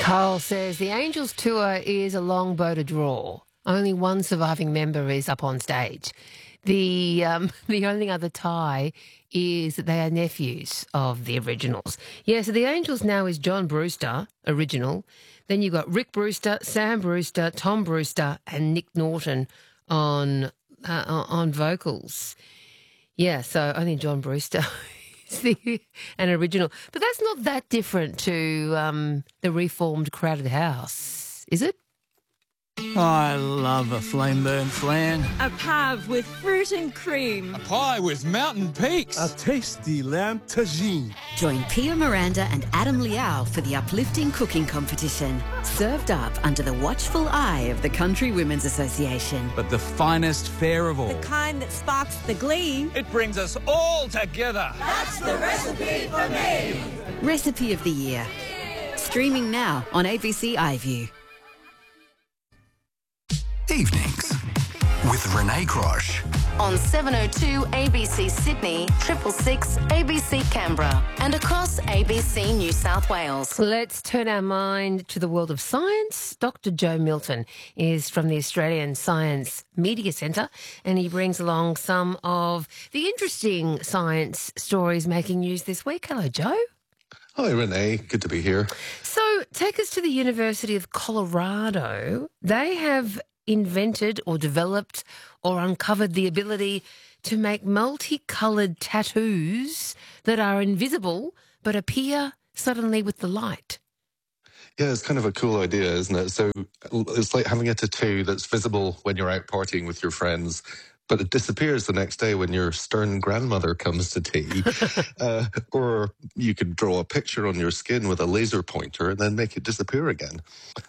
Carl says the Angels tour is a long bow to draw. Only one surviving member is up on stage. The the only other tie is that they are nephews of the originals. Yeah, so the Angels now is John Brewster, original. Then you've got Rick Brewster, Sam Brewster, Tom Brewster, and Nick Norton on vocals. Yeah, so only John Brewster is an original. But that's not that different to the reformed Crowded House, is it? I love a flame burn flan. A pave with fruit and cream. A pie with mountain peaks. A tasty lamb tagine. Join Pia Miranda and Adam Liao for the uplifting cooking competition. Served up under the watchful eye of the Country Women's Association. But the finest fare of all. The kind that sparks the glee. It brings us all together. That's the recipe for me. Recipe of the Year. Streaming now on ABC iView. Evenings with Renee Crosh. On 702 ABC Sydney, 666 ABC Canberra, and across ABC New South Wales. Let's turn our mind to the world of science. Dr. Joe Milton is from the Australian Science Media Centre, and he brings along some of the interesting science stories making news this week. Hello, Joe. Hi, Renee. Good to be here. So take us to the University of Colorado. They have invented or developed or uncovered the ability to make multicoloured tattoos that are invisible but appear suddenly with the light. Yeah, it's kind of a cool idea, isn't it? So it's like having a tattoo that's visible when you're out partying with your friends, but it disappears the next day when your stern grandmother comes to tea. Or you could draw a picture on your skin with a laser pointer and then make it disappear again.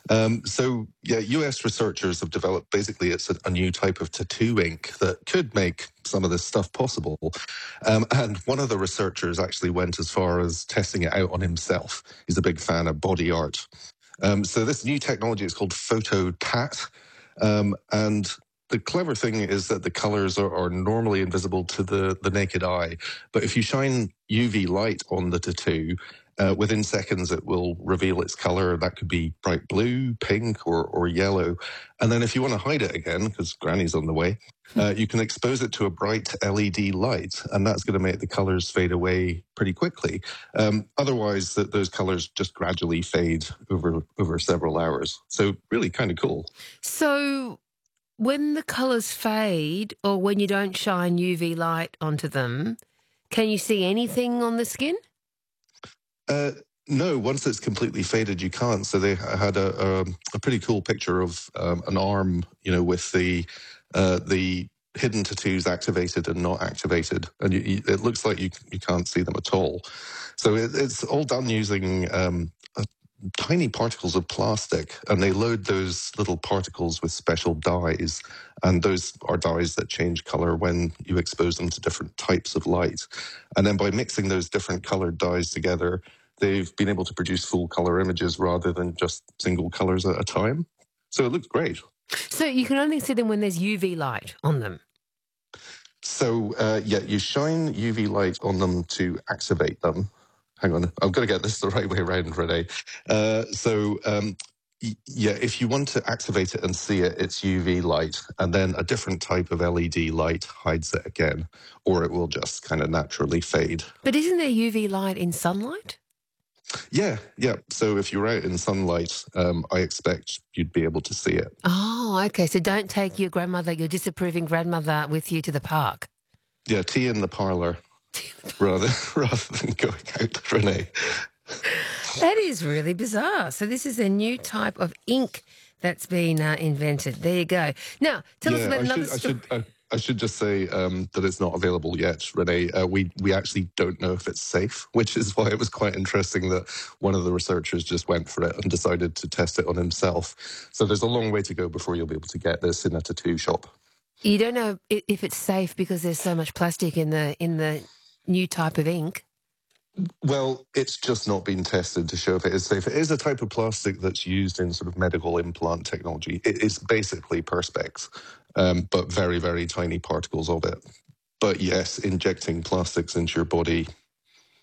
US researchers have developed, basically, it's a new type of tattoo ink that could make some of this stuff possible. And one of the researchers actually went as far as testing it out on himself. He's a big fan of body art. So this new technology is called PhotoTat. And the clever thing is that the colors are normally invisible to the naked eye. But if you shine UV light on the tattoo, within seconds it will reveal its color. That could be bright blue, pink, or yellow. And then if you want to hide it again, because Granny's on the way, you can expose it to a bright LED light, and that's going to make the colors fade away pretty quickly. Otherwise, those colors just gradually fade over several hours. So really kind of cool. So when the colours fade or when you don't shine UV light onto them, can you see anything on the skin? No, once it's completely faded, you can't. So they had a pretty cool picture of an arm, with the hidden tattoos activated and not activated. And it looks like you can't see them at all. So it's all done using tiny particles of plastic, and they load those little particles with special dyes, and those are dyes that change color when you expose them to different types of light. And then by mixing those different colored dyes together, they've been able to produce full color images rather than just single colors at a time. So it looks great. So you can only see them when there's UV light on them? So, you shine UV light on them to activate them. Hang on, I've got to get this the right way around, Renee. If you want to activate it and see it, it's UV light, and then a different type of LED light hides it again, or it will just kind of naturally fade. But isn't there UV light in sunlight? Yeah. So if you're out in sunlight, I expect you'd be able to see it. Oh, okay. So don't take your disapproving grandmother with you to the park. Yeah, tea in the parlour. rather than going out, Renee. That is really bizarre. So this is a new type of ink that's been invented. There you go. Now, tell us about another story. I should just say that it's not available yet, Renee. We actually don't know if it's safe, which is why it was quite interesting that one of the researchers just went for it and decided to test it on himself. So there's a long way to go before you'll be able to get this in a tattoo shop. You don't know if it's safe because there's so much plastic in the new type of ink? Well, it's just not been tested to show if it is safe. It is a type of plastic that's used in sort of medical implant technology. It is basically Perspex, but very, very tiny particles of it. But yes, injecting plastics into your body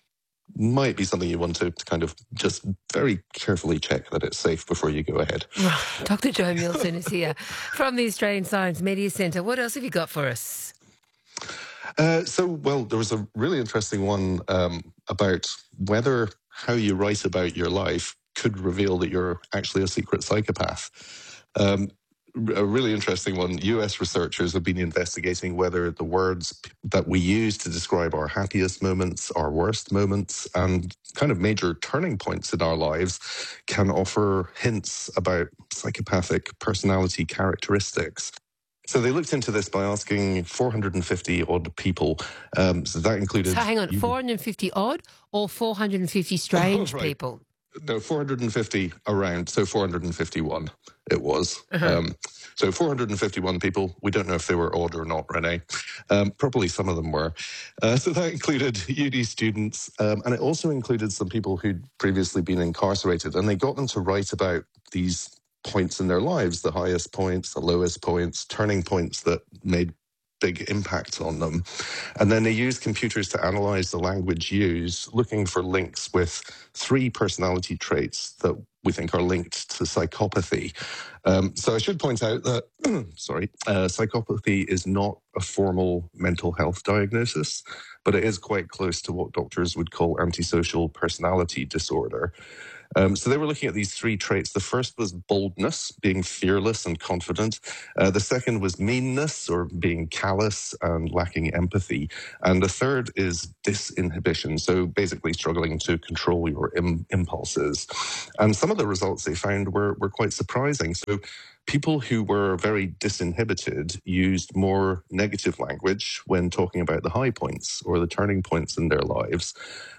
might be something you want to kind of just very carefully check that it's safe before you go ahead. Right. Dr. Joe Milson is here from the Australian Science Media Centre. What else have you got for us? Well, there was a really interesting one about whether how you write about your life could reveal that you're actually a secret psychopath. A really interesting one. US researchers have been investigating whether the words that we use to describe our happiest moments, our worst moments, and kind of major turning points in our lives can offer hints about psychopathic personality characteristics. So they looked into this by asking 450 odd people. So that included... So hang on, 450 odd or 450 strange people? No, 450 around, so 451 it was. So 451 people. We don't know if they were odd or not, Renee. Probably some of them were. So that included uni students, and it also included some people who'd previously been incarcerated, and they got them to write about these points in their lives, the highest points, the lowest points, turning points that made big impact on them. And then they used computers to analyze the language used, looking for links with 3 personality traits that we think are linked to psychopathy. So I should point out that, psychopathy is not a formal mental health diagnosis, but it is quite close to what doctors would call antisocial personality disorder. So they were looking at these 3 traits. The first was boldness, being fearless and confident. The second was meanness, or being callous and lacking empathy. And the third is disinhibition, so basically struggling to control your impulses. And some of the results they found were quite surprising. So people who were very disinhibited used more negative language when talking about the high points or the turning points in their lives.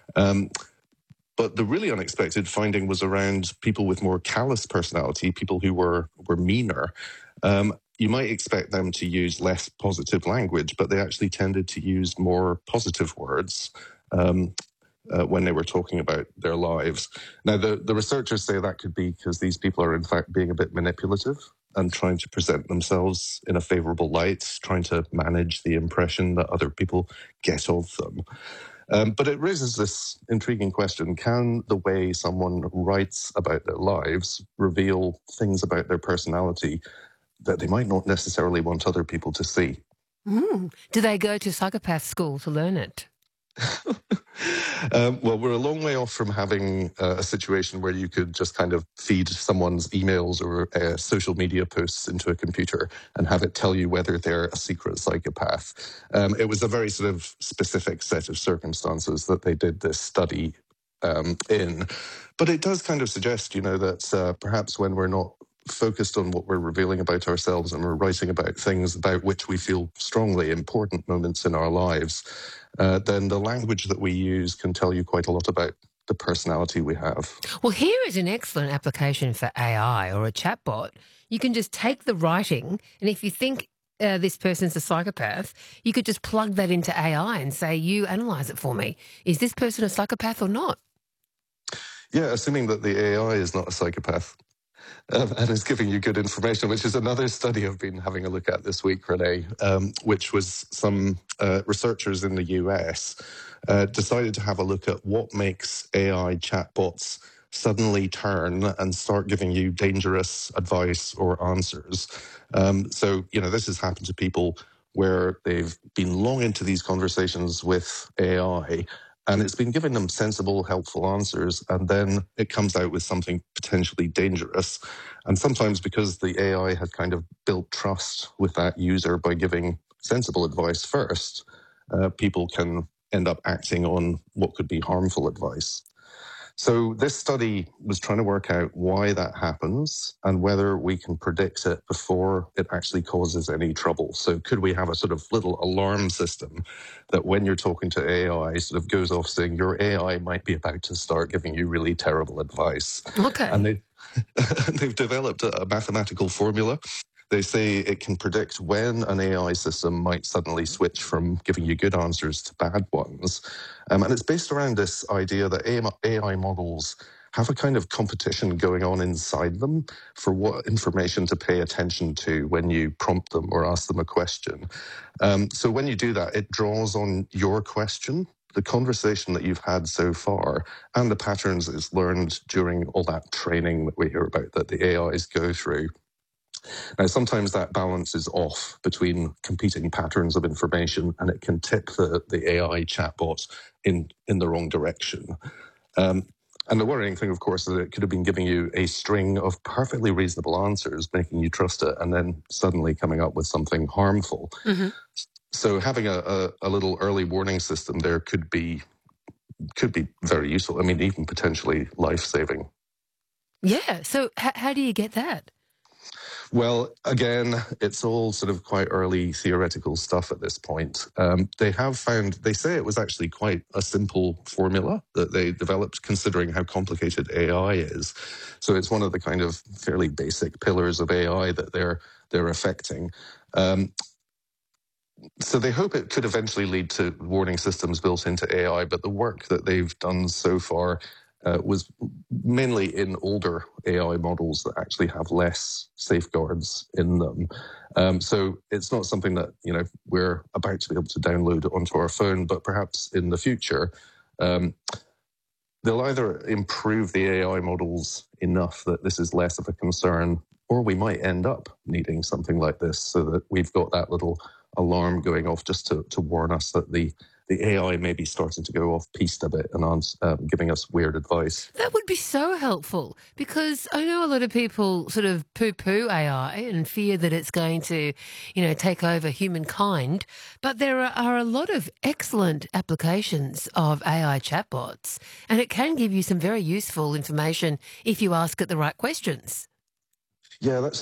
But the really unexpected finding was around people with more callous personality, people who were meaner. You might expect them to use less positive language, but they actually tended to use more positive words when they were talking about their lives. Now, the researchers say that could be because these people are, in fact, being a bit manipulative and trying to present themselves in a favorable light, trying to manage the impression that other people get of them. But it raises this intriguing question: can the way someone writes about their lives reveal things about their personality that they might not necessarily want other people to see? Do they go to psychopath school to learn it? Well, we're a long way off from having a situation where you could just kind of feed someone's emails or social media posts into a computer and have it tell you whether they're a secret psychopath. It was a very sort of specific set of circumstances that they did this study in. But it does kind of suggest, that perhaps when we're not focused on what we're revealing about ourselves and we're writing about things about which we feel strongly, important moments in our lives, then the language that we use can tell you quite a lot about the personality we have. Well, here is an excellent application for AI or a chatbot. You can just take the writing, and if you think this person's a psychopath, you could just plug that into AI and say, you analyse it for me. Is this person a psychopath or not? Yeah, assuming that the AI is not a psychopath. And is giving you good information, which is another study I've been having a look at this week, Renee, which was some researchers in the US decided to have a look at what makes AI chatbots suddenly turn and start giving you dangerous advice or answers. So, this has happened to people where they've been long into these conversations with AI, and it's been giving them sensible, helpful answers, and then it comes out with something potentially dangerous. And sometimes because the AI has kind of built trust with that user by giving sensible advice first, people can end up acting on what could be harmful advice. So this study was trying to work out why that happens and whether we can predict it before it actually causes any trouble. So could we have a sort of little alarm system that when you're talking to AI sort of goes off saying your AI might be about to start giving you really terrible advice. Okay. And they've developed a mathematical formula. They say it can predict when an AI system might suddenly switch from giving you good answers to bad ones. And it's based around this idea that AI models have a kind of competition going on inside them for what information to pay attention to when you prompt them or ask them a question. So when you do that, it draws on your question the conversation that you've had so far and the patterns it's learned during all that training that we hear about that the AIs go through. Now, sometimes that balance is off between competing patterns of information, and it can tip the AI chatbot in the wrong direction. And the worrying thing, of course, is that it could have been giving you a string of perfectly reasonable answers, making you trust it, and then suddenly coming up with something harmful. Mm-hmm. So having a little early warning system there could be very useful. I mean, even potentially life-saving. Yeah. So how do you get that? Well, again, it's all sort of quite early theoretical stuff at this point. They say it was actually quite a simple formula that they developed considering how complicated AI is. So it's one of the kind of fairly basic pillars of AI that they're affecting. So they hope it could eventually lead to warning systems built into AI, but the work that they've done so far was mainly in older AI models that actually have less safeguards in them. So it's not something that, we're about to be able to download onto our phone, but perhaps in the future, they'll either improve the AI models enough that this is less of a concern, or we might end up needing something like this so that we've got that little alarm going off just to warn us that the AI may be starting to go off-piste a bit and giving us weird advice. That would be so helpful, because I know a lot of people sort of poo-poo AI and fear that it's going to, take over humankind. But there are a lot of excellent applications of AI chatbots, and it can give you some very useful information if you ask it the right questions. Yeah, that's